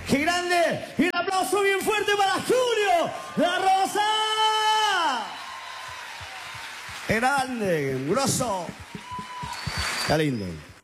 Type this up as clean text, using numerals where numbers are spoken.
¡Qué grande! Y un aplauso bien fuerte para Julio La Rosa. ¡Qué grande! ¡Grosso! ¡Qué lindo!